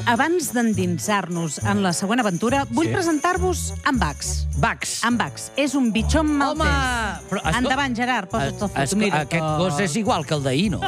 Abans d'endinsar-nos en la següent aventura, vull presentar-vos en Bax. Bax. En Bax. És un bitxon maltès. Home! Però, Endavant, Gerard, posa't el foto. Mira, aquest gos és igual que el d'ahir, no?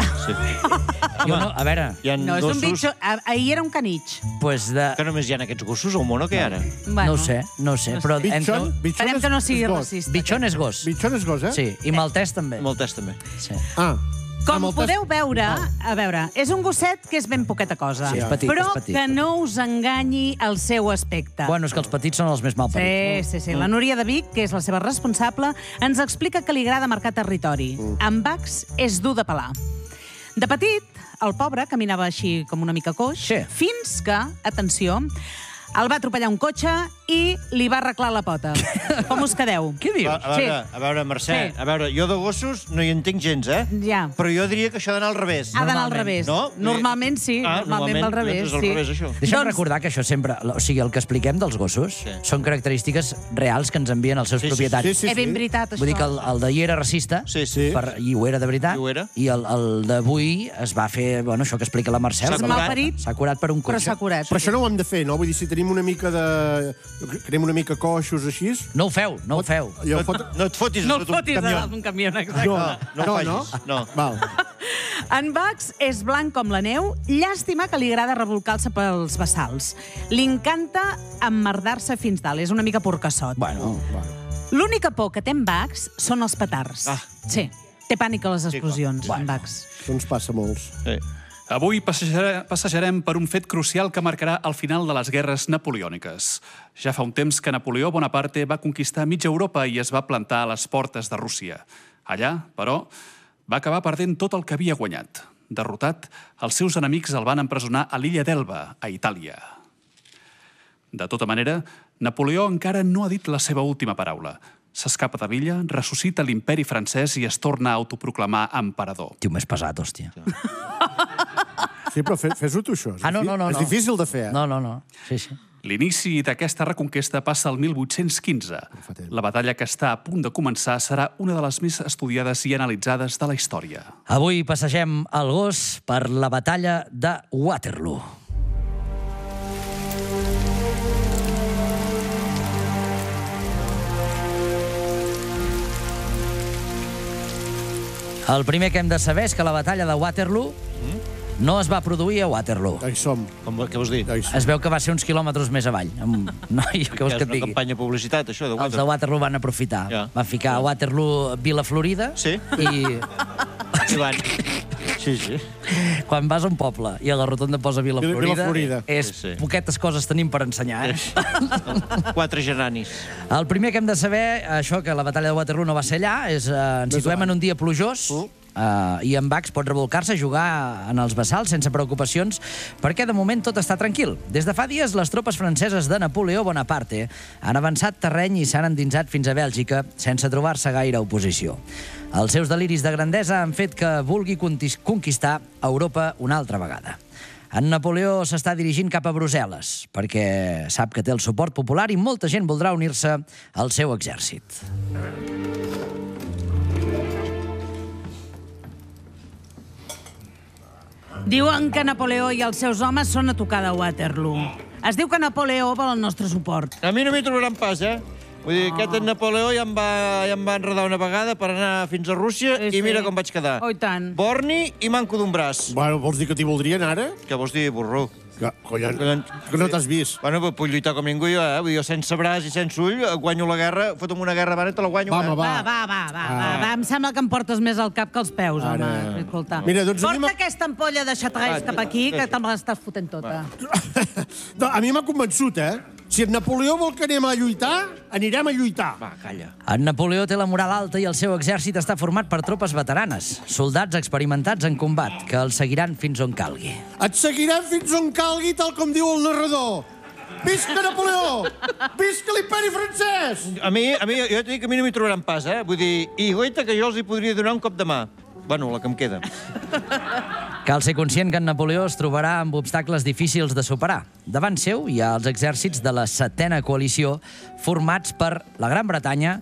A veure... No, és un bitxon... Ahir era un canitx. Pues de... Que només hi ha aquests gossos al món o què ara? No ho sé, però... Bitxon Esperem que no sigui racista. Bitxon és gos. Bitxon és gos, eh? Sí, i maltès també. Maltès també. Sí. Com podeu veure, a veure, és un gosset que és ben poqueta cosa. Sí, és petit, però és petit. que no us enganyi el seu aspecte. Bueno, és que els petits són els més malparits. Sí. La Núria de Vic, que és la seva responsable, ens explica que li agrada marcar territori. En Bax és dur de pelar. De petit, el pobre caminava així com una mica coix, fins que, atenció, el va atropellar un cotxe i li va arreglar la pota. Com us quedeu? Què dius? A veure, Mercè, a veure, jo de gossos no hi entenc gens, eh? Ja. Però jo diria que això ha d'anar al revés. Ha d'anar al revés. No? Normalment sí, normalment va al revés. És al revés, això. Deixa'm recordar que això sempre... O sigui, el que expliquem dels gossos són característiques reals que ens envien els seus propietaris. És ben veritat, això. Vull dir que el d'ahir era racista, i ho era de veritat, i el d'avui es va fer, bueno, això que explica la Mercè. S'ha curat per un cotxe. Però s'ha curat. Però això no ho hem de fer, no? Vull dir, si tenim una mica de... Tenim una mica coixos així... No ho feu, no ho feu. No et fotis no et fotis d'un camió, exacte. No ho facis. No. Val. En Bax és blanc com la neu, llàstima que li agrada revolcar-se pels bassals. Li encanta emmerdar-se fins dalt, és una mica porcassot. Bueno. L'única por que té en Bax són els petards. Sí, té pànic a les explosions, en Bax. Això ens passa molts. Sí. Avui passejarem per un fet crucial que marcarà el final de les guerres napoleòniques. Ja fa un temps que Napoleó Bonaparte va conquistar mitja Europa i es va plantar a les portes de Rússia. Allà, però, va acabar perdent tot el que havia guanyat. Derrotat, els seus enemics el van empresonar a l'illa d'Elba, a Itàlia. De tota manera, Napoleó encara no ha dit la seva última paraula. S'escapa de l'illa, ressuscita l'imperi francès i es torna a autoproclamar emperador. Tio, més pesat, hòstia. Sí, però fes-ho tu, això. No. És difícil de fer, eh? No. Sí. L'inici d'aquesta reconquesta passa el 1815. La batalla que està a punt de començar serà una de les més estudiades i analitzades de la història. Avui passegem el gos per la batalla de Waterloo. El primer que hem de saber és que la batalla de Waterloo no es va produir a Waterloo. Hi som. Què vols dir? Es veu que va ser uns quilòmetres més avall. No, què vols que et És una digui? campanya de publicitat, això, de Els de Waterloo van aprofitar. Van ficar a Waterloo Vila Florida i... I van... Sí. Quan vas a un poble i a la rotonda posa Vila Florida, poquetes coses tenim per ensenyar, 4 geranis. El primer que hem de saber, això, que la batalla de Waterloo no va ser allà, és ens situem en un dia plujós, i en Bax pot revolcar-se, jugar en els bassals sense preocupacions, perquè de moment tot està tranquil. Des de fa dies, les tropes franceses de Napoleó Bonaparte han avançat terreny i s'han endinsat fins a Bèlgica sense trobar-se gaire oposició. Els seus deliris de grandesa han fet que vulgui conquistar Europa una altra vegada. En Napoleó s'està dirigint cap a Brussel·les, perquè sap que té el suport popular i molta gent voldrà unir-se al seu exèrcit. Diuen que Napoleó i els seus homes són a tocar de Waterloo. Es diu que Napoleó vol el nostre suport. A mi no m'hi trobaran pas, eh? Vull dir, aquest Napoleó ja em va enredar una vegada per anar fins a Rússia i mira com vaig quedar. Oh, i tant. Borni i manco d'un braç. Bueno, vols dir que t'hi voldrien ara? Què vols dir, burro? Collons, que no t'has vist. Bueno, puc lluitar com ningú jo, eh? Vull dir, jo sense braç i sense ull guanyo la guerra, fota'm una guerra abans i te la guanyo. Va, em sembla que em portes més al cap que els peus, home. Escolta. Porta aquesta ampolla de xatralls cap aquí, que te me l'estàs fotent tota. A mi m'ha convençut, eh? Si en Napoleó vol que anem a lluitar, anirem a lluitar. Va, calla. En Napoleó té la moral alta i el seu exèrcit està format per tropes veteranes, soldats experimentats en combat, que el seguiran fins on calgui. Et seguirem fins on calgui, tal com diu el narrador. Visca Napoleó! Visca l'imperi francès! A mi, jo t'he dit que a mi no m'hi trobaran pas, eh? Vull dir, i goita que jo els hi podria donar un cop de mà. Bueno, la que em queda. Cal ser conscient que en Napoleó es trobarà amb obstacles difícils de superar. Davant seu hi ha els exèrcits de la 7a coalició formats per la Gran Bretanya,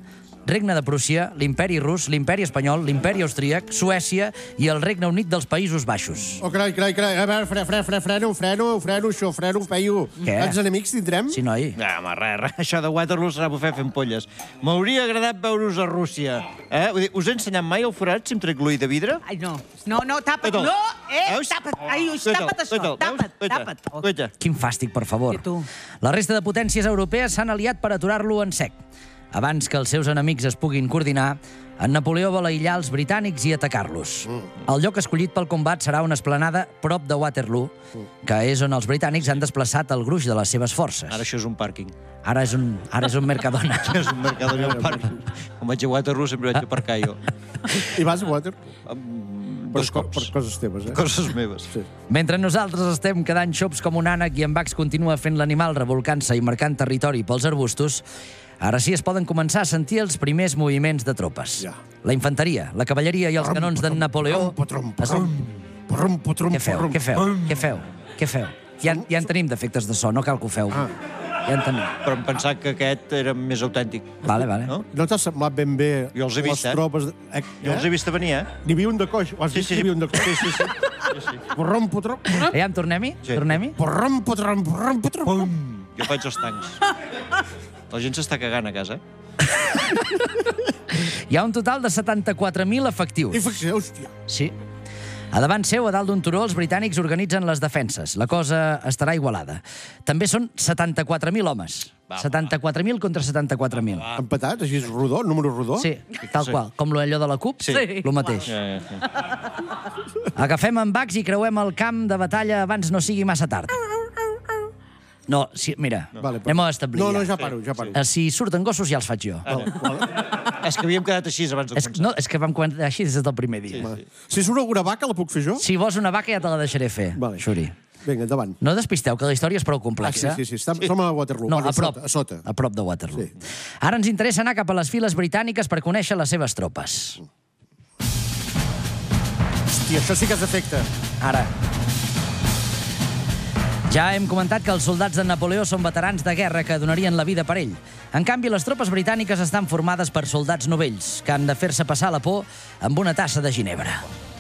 Regne de Prússia, l'Imperi Rus, l'Imperi Espanyol, l'Imperi Austríac, Suècia i el Regne Unit dels Països Baixos. Oh, carai. A veure, freno, això, feio. Què? Quants enemics tindrem? Sí, noi. No, home, res. Això de Waterloo serà bufet fent polles. M'hauria agradat veure-us a Rússia. Vull dir, us he ensenyat mai el forat si em trec l'ull de vidre? Ai, no, tapa't. Veus? No, Veus? tapa't. Ai, tapa't això. Tapa't. Guaita. Quin fàstic, per favor. I tu? La resta de potències europees s'han aliat per aturar-lo en sec. Abans que els seus enemics es puguin coordinar, en Napoleó vol aïllar els britànics i atacar-los. El lloc escollit pel combat serà una esplanada prop de Waterloo, que és on els britànics han desplaçat el gruix de les seves forces. Ara això és un pàrquing. Ara és un Mercadona. És un Mercadona, un pàrquing. Quan vaig a Waterloo sempre vaig a aparcar jo. I vas a Waterloo? Dos cops. Per coses teves, Coses meves. Sí. Mentre nosaltres estem quedant xops com un ànec i en Bax continua fent l'animal revolcant-se i marcant territori pels arbustos, ara sí es poden començar a sentir els primers moviments de tropes. Ja. La infanteria, la cavalleria i els canons d'en Napoleó... Què feu? Ja en tenim d'efectes de so, no cal que ho feu. Ja en tenim. Però em pensava que aquest era més autèntic. Vale. No? No t'ha semblat ben bé Jo els he vist, les tropes... Jo els he vist venir, N'hi havia un de coix. Ho has vist? N'hi havia un de coix? Sí. Porrom. Ja en tornem-hi? Sí. Tornem-hi? Porrom. Jo faig els tancs. La gent s'està cagant a casa, Hi ha un total de 74.000 efectius. Hòstia. Sí. A davant seu, a dalt d'un turó, els britànics organitzen les defenses. La cosa estarà igualada. També són 74.000 homes. 74.000 contra 74.000. Empatat? Així és rodó? Número rodó? Sí, tal qual. Com allò de la CUP, Sí. lo mateix. Ja. Agafem en Bax i creuem el camp de batalla abans no sigui massa tard. No, sí, mira, Vale, anem a establir. No, ja paro. Si surten gossos ja els faig jo. És que havíem quedat així abans de començar. És que vam comentar així des del primer dia. Si surt alguna vaca, la puc fer jo? Si vols una vaca ja te la deixaré fer, Vale. Xuri. Vinga, endavant. No despisteu, que la història és prou complexa. Sí. Som a Waterloo. No, Bueno, a prop. A sota. A prop de Waterloo. Sí. Ara ens interessa anar cap a les files britàniques per conèixer les seves tropes. Hòstia, això sí que és efecte. Ara. Ja hem comentat que els soldats de Napoleó són veterans de guerra que donarien la vida per ell. En canvi, les tropes britàniques estan formades per soldats novells que han de fer-se passar la por amb una tassa de ginebra.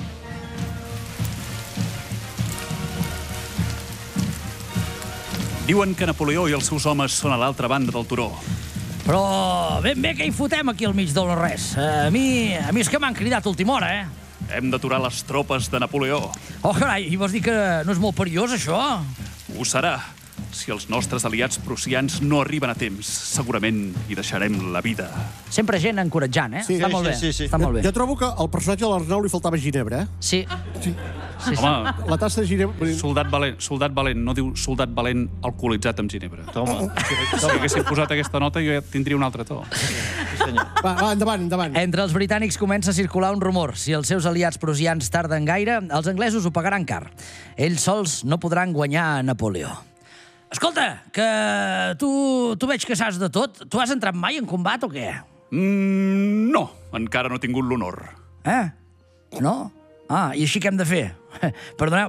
Diuen que Napoleó i els seus homes són a l'altra banda del turó. Però ben bé que hi fotem aquí al mig del no-res. A mi és que m'han cridat a última hora, Hem d'aturar les tropes de Napoleó. Oh, carai, i vols dir que no és molt perillós, això? Ho serà. Si els nostres aliats prussians no arriben a temps, segurament hi deixarem la vida. Sempre gent encoratjant, Sí, Està molt bé. sí. Està molt bé. Jo trobo que al personatge de l'Arnau li faltava ginebra, Sí. Home, La tassa de ginebra... soldat valent, no diu soldat valent alcoholitzat amb ginebra. Toma. Si haguessin posat aquesta nota, jo ja tindria un altre to. Va, endavant. Entre els britànics comença a circular un rumor. Si els seus aliats prussians tarden gaire, els anglesos ho pagaran car. Ells sols no podran guanyar a Napoleó. Escolta, que tu veig que saps de tot. Tu has entrat mai en combat o què? No, encara no he tingut l'honor. No? I així què hem de fer? Perdoneu.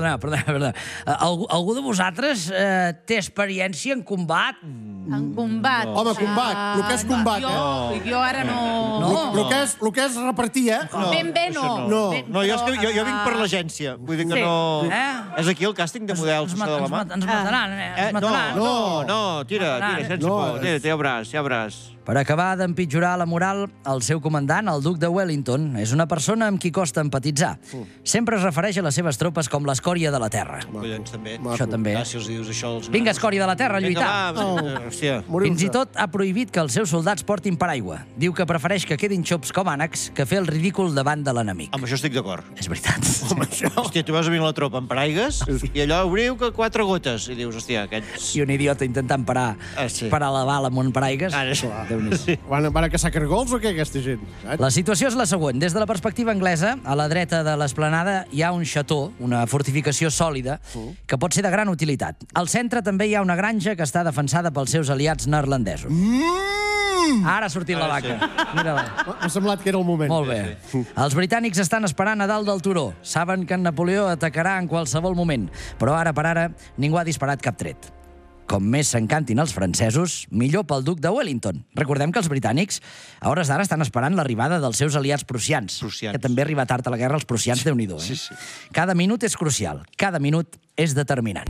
Algú de vosaltres té experiència en combat? En combat. Home, combat. El que és combat, Jo ara no... El que és repartir, Ben bé no. No, jo vinc per l'agència. Vull dir que Sí. no... És aquí el càsting de models, això de la mà? Ens mataran, ens mataran. No, tira, sense por. Tira, ja veuràs. Per acabar d'empitjorar la moral, el seu comandant, el duc de Wellington, és una persona amb qui costa empatitzar. Sempre es refereix a les seves tropes com l'escòria de la terra. Collons, també. Això també. Si els dius això... Vinga, escòria de la terra, a lluitar. Hòstia. Fins i tot ha prohibit que els seus soldats portin paraigua. Diu que prefereix que quedin xops com ànecs que fer el ridícul davant de l'enemic. Amb això estic d'acord. És veritat. Hòstia, tu veus a venir la tropa amb paraigues i allò obriu que 4 gotes. I dius, hòstia, aquests... I un idiota intentant parar la bala amb un paraigues. Sí. Van a caçar cargols o què, aquesta gent? La situació és la següent. Des de la perspectiva anglesa, a la dreta de l'esplanada hi ha un xató, una fortificació sòlida, que pot ser de gran utilitat. Al centre també hi ha una granja que està defensada pels seus aliats neerlandesos. Ara ha sortit la vaca. Mira-la. M'ha semblat que era el moment. Molt bé. Els britànics estan esperant a dalt del turó. Saben que en Napoleó atacarà en qualsevol moment, però ara per ara ningú ha disparat cap tret. Com més s'encantin els francesos, millor pel duc de Wellington. Recordem que els britànics a hores d'ara estan esperant l'arribada dels seus aliats prussians. Que també arriba tard a la guerra els prussians, Déu-n'hi-do. Sí, sí. Cada minut és crucial, cada minut és determinant.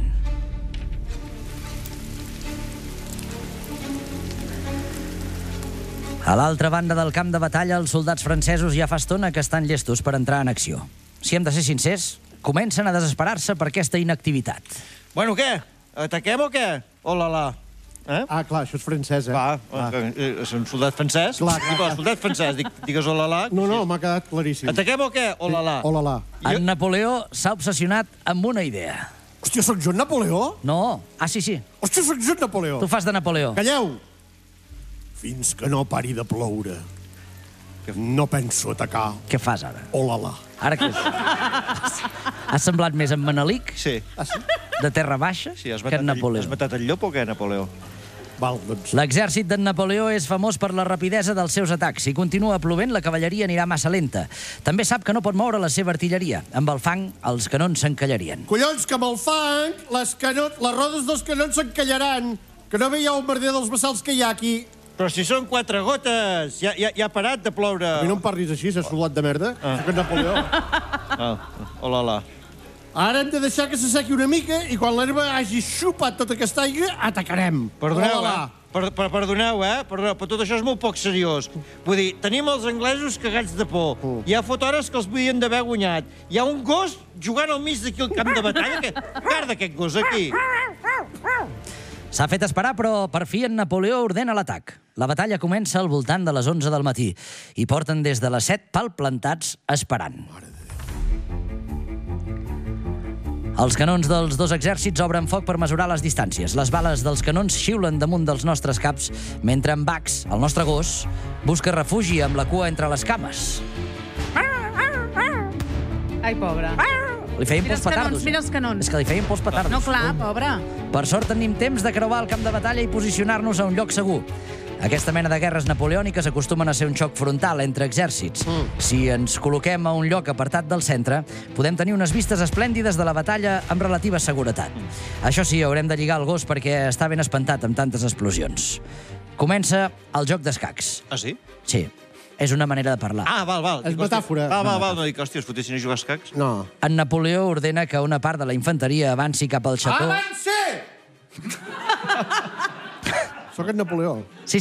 A l'altra banda del camp de batalla, els soldats francesos ja fa estona que estan llestos per entrar en acció. Si hem de ser sincers, comencen a desesperar-se per aquesta inactivitat. Bueno, què? Ataquem o què? Oh, la. Ah, clar, això és francès, Va, és un soldat francès? Clar. Soldat francès, digues oh, la. No, m'ha quedat claríssim. Ataquem o què? Oh, la. Oh, la. En Napoleó s'ha obsessionat amb una idea. Hòstia, sóc jo en Napoleó? No. Ah, sí. Hòstia, sóc jo en Napoleó. Tu fas de Napoleó. Calleu! Fins que no pari de ploure, no penso atacar. Què fas ara? Oh, la. Ara que... Has semblat més en Manelic, Sí. de Terra Baixa, Sí, has que en Napoleó. matat el llop o què, Napoleó? Val, doncs... L'exèrcit d'en Napoleó és famós per la rapidesa dels seus atacs. Si continua plovent, la cavalleria anirà massa lenta. També sap que no pot moure la seva artilleria. Amb el fang, els canons s'encallarien. Collons, que amb el fang, les rodes dels canons s'encallaran. Que no veieu el merder dels bassals que hi ha aquí. Però si són 4 gotes, ja ha parat de ploure. A mi no em parlis així, és soldat de merda. Sóc en Napoleó. Oh, la. Ara hem de deixar que s'assequi una mica i quan l'herba hagi xupat tota aquesta aigua, atacarem. Perdoneu, Oh, la. Perdoneu, però tot això és molt poc seriós. Vull dir, tenim els anglesos cagats de por. Hi ha fotores que els podien d'haver guanyat. Hi ha un gos jugant al mig d'aquí al camp de batalla. Guarda aquest gos aquí. S'ha fet esperar, però per fi en Napoleó ordena l'atac. La batalla comença al voltant de les 11 del matí i porten des de les 7 palplantats esperant. Els canons dels dos exèrcits obren foc per mesurar les distàncies. Les bales dels canons xiulen damunt dels nostres caps, mentre en Bax, el nostre gos, busca refugi amb la cua entre les cames. Ai, pobre. Li feien Mira pols els canons, petardos. mira els canons. És que li feien pols petardos. No, clar, pobre. Per sort tenim temps de creuar el camp de batalla i posicionar-nos a un lloc segur. Aquesta mena de guerres napoleòniques acostumen a ser un xoc frontal entre exèrcits. Si ens col·loquem a un lloc apartat del centre, podem tenir unes vistes esplèndides de la batalla amb relativa seguretat. Això sí, haurem de lligar el gos perquè està ben espantat amb tantes explosions. Comença el joc d'escacs. Ah, sí? Sí, és una manera de parlar. Ah, val. És metàfora. Val. No dic, hòstia, es fotessin a jugar a escacs? No. En Napoleó ordena que una part de la infanteria avanci cap al xató. Avance! Sóc en Napoleó. Sí.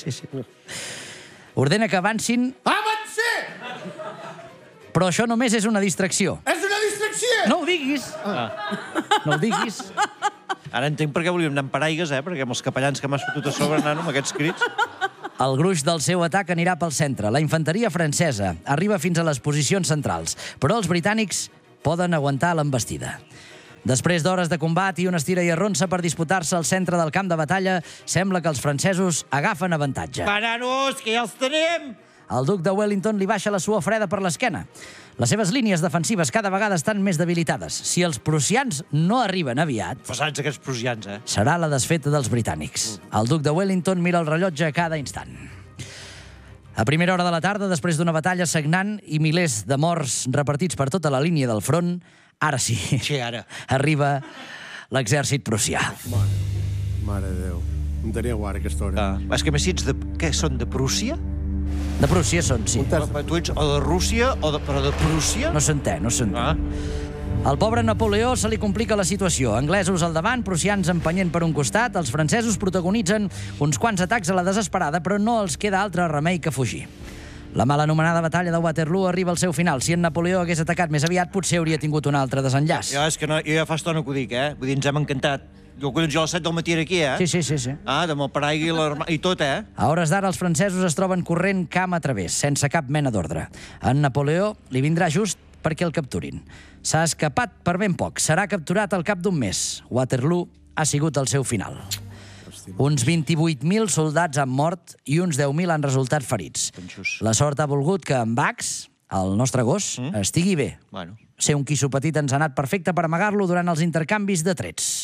Ordena que avancin, Avance! però això només és una distracció. És una distracció! No ho diguis. No ho diguis. Ara entenc per què volíem anar amb paraigues, perquè amb els capellans que m'has fotut a sobre, nano, amb aquests crits... El gruix del seu atac anirà pel centre. La infanteria francesa arriba fins a les posicions centrals, però els britànics poden aguantar l'embestida. Després d'hores de combat i una estira i arronsa per disputar-se al centre del camp de batalla, sembla que els francesos agafen avantatge. Va, nanos, que ja els tenim! El duc de Wellington li baixa la suor freda per l'esquena. Les seves línies defensives cada vegada estan més debilitades. Si els prussians no arriben aviat, Pesats aquests prussians, serà la desfeta dels britànics. El duc de Wellington mira el rellotge a cada instant. A primera hora de la tarda, després d'una batalla sagnant i milers de morts repartits per tota la línia del front, ara sí, ara. arriba l'exèrcit prussià. Mare de Déu. Em teniu ara, aquesta hora. És que més si ets de... Què, són de Prússia? De Prússia són, sí. Tu ets o de Rússia, però de Prússia? No s'entén, no s'entén. Al pobre Napoleó se li complica la situació. Anglesos al davant, prussians empenyent per un costat, els francesos protagonitzen uns quants atacs a la desesperada, però no els queda altre remei que fugir. La mal anomenada batalla de Waterloo arriba al seu final. Si en Napoleó hagués atacat més aviat, potser hauria tingut un altre desenllaç. Ja, és que no, jo ja fa estona que ho dic, Vull dir, ens hem encantat. Jo a les 7 del matí era aquí, Sí. Amb el paraigua i tot, A hores d'ara, els francesos es troben corrent camp a través, sense cap mena d'ordre. En Napoleó li vindrà just perquè el capturin. S'ha escapat per ben poc. Serà capturat al cap d'un mes. Waterloo ha sigut el seu final. Uns 28.000 soldats han mort i uns 10.000 han resultat ferits. La sort ha volgut que en Bax, el nostre gos, estigui bé. Ser un quisso petit ens ha anat perfecte per amagar-lo durant els intercanvis de trets.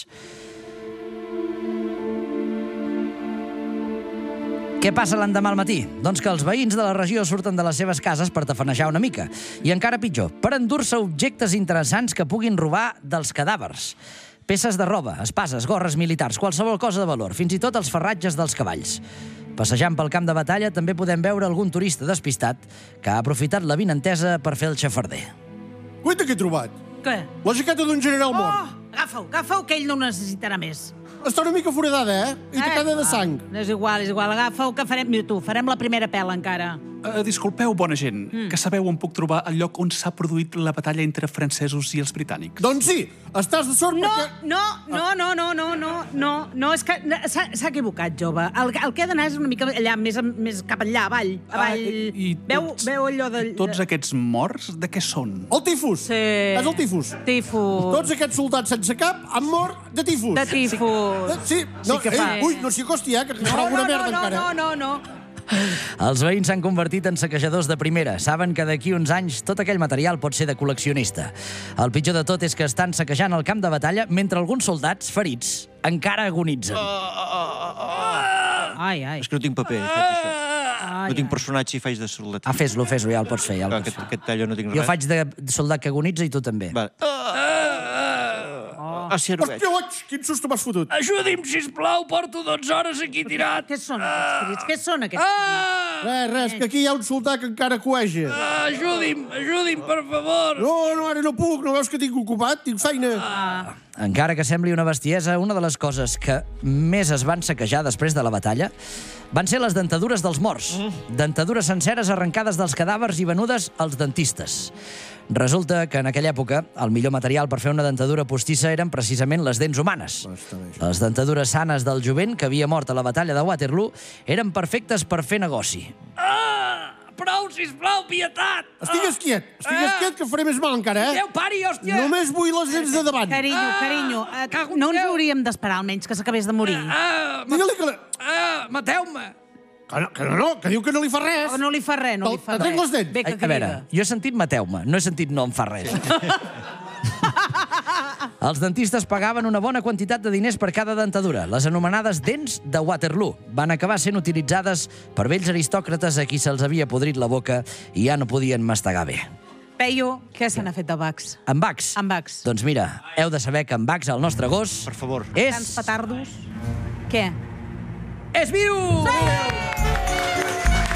Què passa l'endemà al matí? Doncs que els veïns de la regió surten de les seves cases per tafanejar una mica. I encara pitjor, per endur-se objectes interessants que puguin robar dels cadàvers. Peces de roba, espases, gorres militars, qualsevol cosa de valor, fins i tot els farratges dels cavalls. Passejant pel camp de batalla també podem veure algun turista despistat que ha aprofitat la vinentesa per fer el xafarder. Guaita, què he trobat? Què? La jaqueta d'un general mort. Agafa-ho, que ell no ho necessitarà més. Està una mica foradada, I tacada de sang. És igual, agafa-ho, que farem... Mira tu, farem la primera pela encara. Disculpeu, bona gent, que sabeu on puc trobar el lloc on s'ha produït la batalla entre francesos i els britànics. Doncs sí, estàs de sort perquè... No, és que s'ha equivocat, jove. El que ha d'anar és una mica allà, més cap allà, avall. Veu allò de... Tots aquests morts, de què són? El tifus. Sí. És el tifus. Tifus. Tots aquests soldats sense cap han mort de tifus. De tifus. Sí, no, ui, no s'hi acosti, que farà alguna merda encara. No. Els veïns s'han convertit en saquejadors de primera. Saben que d'aquí uns anys tot aquell material pot ser de col·leccionista. El pitjor de tot és que estan saquejant el camp de batalla mentre alguns soldats, ferits, encara agonitzen. Ai. És que no tinc paper, faig això. No tinc personatge i faig de soldat. Fes-lo, ja el pots fer. Aquest tallo no tinc res. Jo faig de soldat que agonitza i tu també. Hòstia, quin susto m'has fotut. Ajudi'm, sisplau, porto 12 hores aquí tirat. Què són aquests crits? Res, que aquí hi ha un soldat que encara coeja. Ajudi'm, per favor. No, ara no puc, no veus que tinc ocupat? Tinc feina. Encara que sembli una bestiesa, una de les coses que més es van saquejar després de la batalla van ser les dentadures dels morts. Dentadures senceres arrencades dels cadàvers i venudes als dentistes. Resulta que en aquella època el millor material per fer una dentadura postissa eren precisament les dents humanes. Les dentadures sanes del jovent que havia mort a la batalla de Waterloo eren perfectes per fer negoci. Prou, sisplau, pietat! Estigues quiet, que faré més mal encara, Déu, pari, hòstia! Només vull les dents de davant. Carinyo, no ens hauríem d'esperar almenys que s'acabés de morir. Digue-li que... Mateu-me! Que diu que no li fa res. No li fa res. Atenc les dents. Bé, que A veure, jo he sentit mateu-me, no he sentit no em fa res. Els dentistes pagaven una bona quantitat de diners per cada dentadura. Les anomenades dents de Waterloo van acabar sent utilitzades per vells aristòcrates a qui se'ls havia podrit la boca i ja no podien mastegar bé. Peyu, què se n'ha fet de Bax? En Bax? En Bax. Doncs mira, heu de saber que en Bax, el nostre gos... Per favor. Tants petardos. Què? És viu! Sí!